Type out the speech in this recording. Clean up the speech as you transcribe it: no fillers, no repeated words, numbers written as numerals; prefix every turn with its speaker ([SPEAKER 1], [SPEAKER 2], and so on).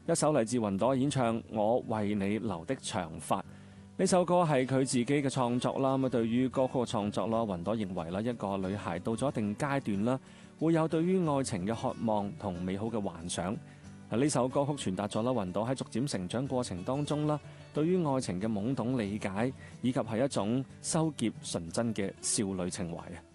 [SPEAKER 1] 一首嚟自雲朵演唱《我為你留的長髮》。呢首歌係佢自己嘅創作啦。咁對於歌曲嘅創作啦，雲朵認為啦，一個女孩到咗一定階段啦，會有對於愛情嘅渴望同美好嘅幻想。呢首歌曲傳達咗啦，雲朵喺逐漸成長過程當中啦，對於愛情嘅懵懂理解，以及係一種羞澀純真嘅少女情懷啊。